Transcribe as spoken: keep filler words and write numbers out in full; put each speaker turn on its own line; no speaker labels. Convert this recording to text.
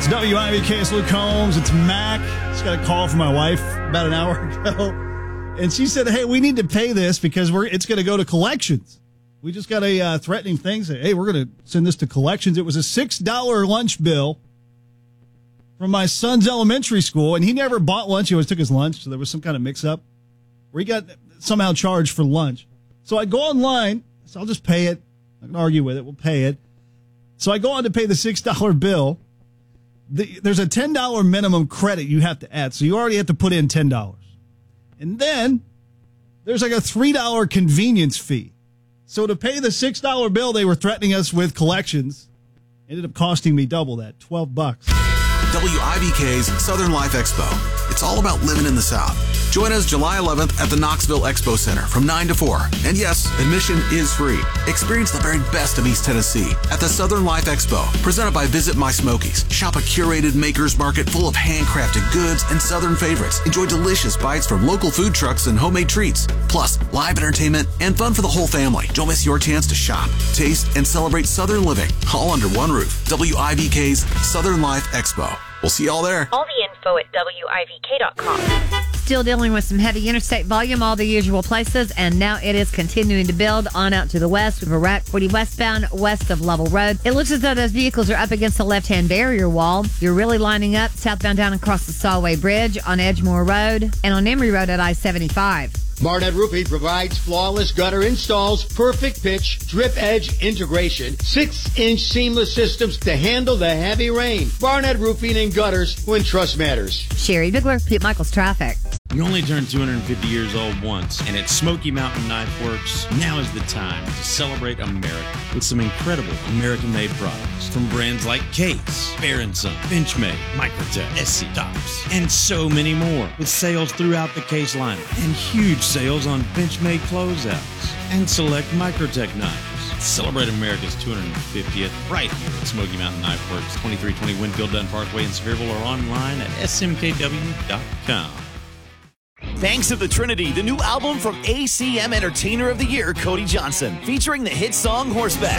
W I V K, it's Luke Combs. It's Mac. Just got a call from my wife about an hour ago. And she said, hey, we need to pay this because we're it's going to go to collections. We just got a uh, threatening thing. Say, hey, we're going to send this to collections. It was a six dollar lunch bill from my son's elementary school. And he never bought lunch. He always took his lunch. So there was some kind of mix-up where he got somehow charged for lunch. So I go online. So I'll just pay it. I can argue with it. We'll pay it. So I go on to pay the six dollar bill. The, there's a ten dollar minimum credit you have to add. So you already have to put in ten dollars. And then there's like a three dollar convenience fee. So to pay the six dollar bill they were threatening us with collections ended up costing me double that, twelve bucks.
W I V K's Southern Life Expo. It's all about living in the South. Join us July eleventh at the Knoxville Expo Center from nine to four. And yes, admission is free. Experience the very best of East Tennessee at the Southern Life Expo, presented by Visit My Smokies. Shop a curated maker's market full of handcrafted goods and Southern favorites. Enjoy delicious bites from local food trucks and homemade treats. Plus, live entertainment and fun for the whole family. Don't miss your chance to shop, taste, and celebrate Southern living, all under one roof. W I V K's Southern Life Expo. We'll see y'all there.
All the info at W I V K dot com.
Still dealing with some heavy interstate volume, all the usual places, and now it is continuing to build on out to the west. We have a Route forty westbound west of Lovell Road. It looks as though those vehicles are up against the left-hand barrier wall. You're really lining up southbound down across the Solway Bridge on Edgemore Road and on Emory Road at I seventy-five.
Barnett Roofing provides flawless gutter installs, perfect pitch, drip edge integration, six inch seamless systems to handle the heavy rain. Barnett Roofing and Gutters, when trust matters.
Sherry Bigler, Pete Michaels Traffic.
You only turn two hundred fifty years old once, and at Smoky Mountain Knife Works, now is the time to celebrate America with some incredible American-made products from brands like Case, Bear and Son, Benchmade, Microtech, S C Tops, and so many more. With sales throughout the Case lineup and huge sales on Benchmade closeouts and select Microtech knives. Celebrate America's two hundred fiftieth right here at Smoky Mountain Knife Works, twenty-three twenty Winfield Dunn Parkway in Sevierville, or online at S M K W dot com.
Thanks to the Trinity, the new album from A C M Entertainer of the Year, Cody Johnson, featuring the hit song Horseback.